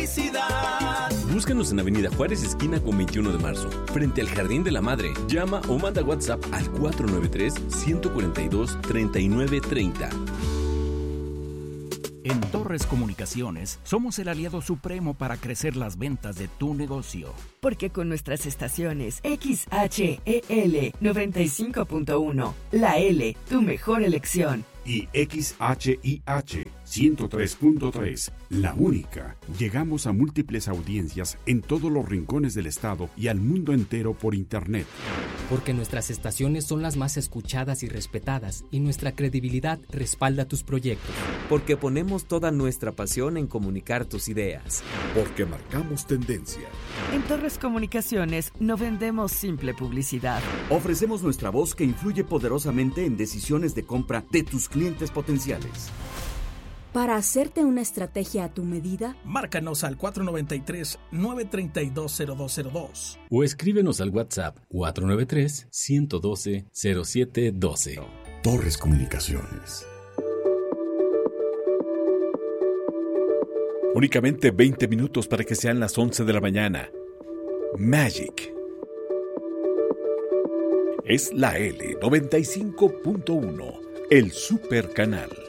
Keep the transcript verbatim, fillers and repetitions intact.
publicidad. Búscanos en Avenida Juárez, esquina con veintiuno de marzo, frente al Jardín de la Madre. Llama o manda WhatsApp al cuatro nueve tres, uno cuatro dos, tres nueve tres cero. En Torres Comunicaciones somos el aliado supremo para crecer las ventas de tu negocio. Porque con nuestras estaciones X H E L noventa y cinco punto uno, La L, tu mejor elección, y X H I H ciento tres punto tres, la única. Llegamos a múltiples audiencias en todos los rincones del estado y al mundo entero por internet. Porque nuestras estaciones son las más escuchadas y respetadas y nuestra credibilidad respalda tus proyectos. Porque ponemos toda nuestra pasión en comunicar tus ideas. Porque marcamos tendencia. En Torres Comunicaciones no vendemos simple publicidad. Ofrecemos nuestra voz que influye poderosamente en decisiones de compra de tus clientes potenciales. Para hacerte una estrategia a tu medida, márcanos al cuatro nueve tres, nueve tres dos, cero dos cero dos. O escríbenos al WhatsApp cuatro nueve tres, uno uno dos, cero siete uno dos. Torres Comunicaciones. Únicamente veinte minutos para que sean las once de la mañana. Magic. Es la L noventa y cinco punto uno, el super canal.